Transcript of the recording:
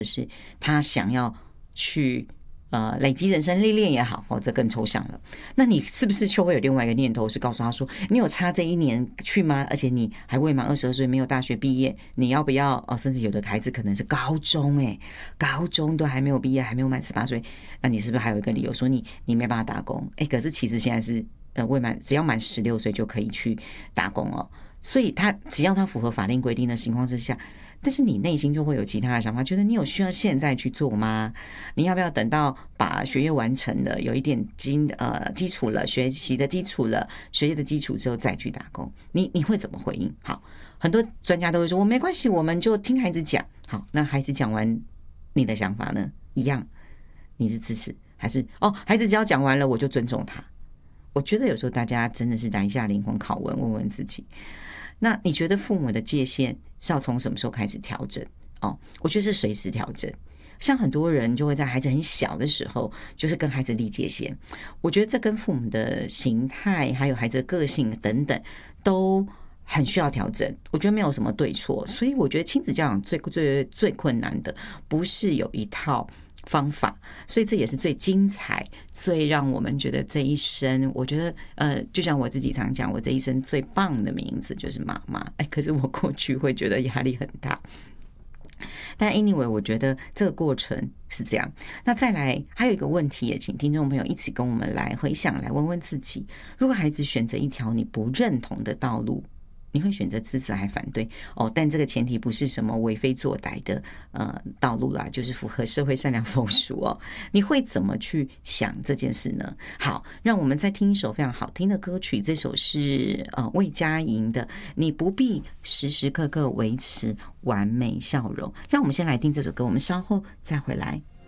是他想要去累积人生历练也好，这更抽象了。那你是不是就会有另外一个念头，是告诉他说，你有差这一年去吗？而且你还未满22岁，没有大学毕业，你要不要？甚至有的孩子可能是高中，高中都还没有毕业，还没有满18岁，那你是不是还有一个理由说你没办法打工？可是其实现在是只要满16岁就可以去打工哦。所以他只要他符合法令规定的情况之下，但是你内心就会有其他的想法，觉得你有需要现在去做吗？你要不要等到把学业完成了，有一点基础了，学习的基础了，学业的基础之后再去打工？你会怎么回应？好，很多专家都会说，我没关系，我们就听孩子讲。好，那孩子讲完，你的想法呢？一样，你是支持还是孩子只要讲完了，我就尊重他？我觉得有时候大家真的是来一下灵魂拷问，问问自己。那你觉得父母的界限是要从什么时候开始调整？我觉得是随时调整。像很多人就会在孩子很小的时候，就是跟孩子立界限。我觉得这跟父母的形态，还有孩子的个性等等，都很需要调整。我觉得没有什么对错，所以我觉得亲子教养最困难的，不是有一套方法，所以这也是最精彩、最让我们觉得这一生，我觉得就像我自己常讲，我这一生最棒的名字就是妈妈。可是我过去会觉得压力很大。但 anyway， 我觉得这个过程是这样。那再来还有一个问题，也请听众朋友一起跟我们来回想，来问问自己：如果孩子选择一条你不认同的道路，你会选择支持还反对？但这个前提不是什么为非作歹的道路啦，就是符合社会善良风俗你会怎么去想这件事呢？好，让我们再听一首非常好听的歌曲，这首是魏佳莹的《你不必时时刻刻维持完美笑容》。让我们先来听这首歌，我们稍后再回来。